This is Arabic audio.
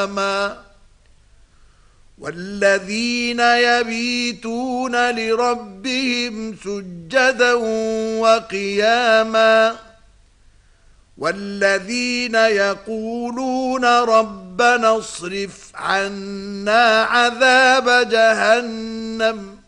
والذين يبيتون لربهم سجدا وقياما والذين يقولون ربنا اصرف عنا عذاب جهنم